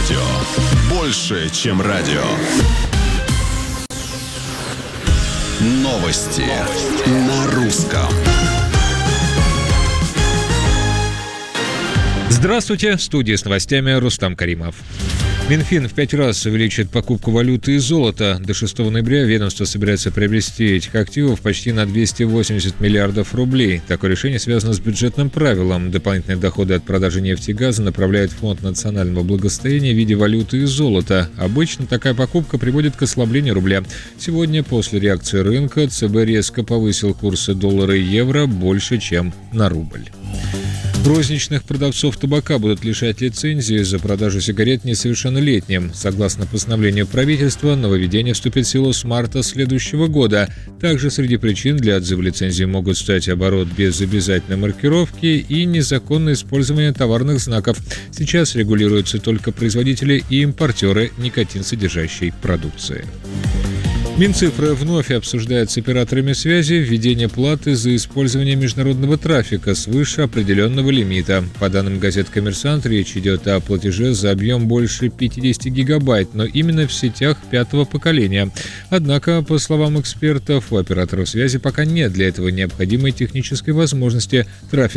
Радио. Больше, чем радио. Новости на русском. Здравствуйте, в студии с новостями Рустам Каримов. Минфин в 5 раз увеличит покупку валюты и золота. До 6 ноября ведомство собирается приобрести этих активов почти на 280 миллиардов рублей. Такое решение связано с бюджетным правилом. Дополнительные доходы от продажи нефти и газа направляет в Фонд национального благосостояния в виде валюты и золота. Обычно такая покупка приводит к ослаблению рубля. Сегодня, после реакции рынка, ЦБ резко повысил курсы доллара и евро больше, чем на рубль. Розничных продавцов табака будут лишать лицензии за продажу сигарет несовершеннолетним. Согласно постановлению правительства, нововведение вступит в силу с марта следующего года. Также среди причин для отзыва лицензии могут стать оборот без обязательной маркировки и незаконное использование товарных знаков. Сейчас регулируются только производители и импортеры никотин-содержащей продукции. Минцифры вновь обсуждает с операторами связи введение платы за использование международного трафика свыше определенного лимита. По данным газет «Коммерсант», речь идет о платеже за объем больше 50 гигабайт, но именно в сетях 5-го поколения. Однако, по словам экспертов, у операторов связи пока нет для этого необходимой технической возможности. Трафик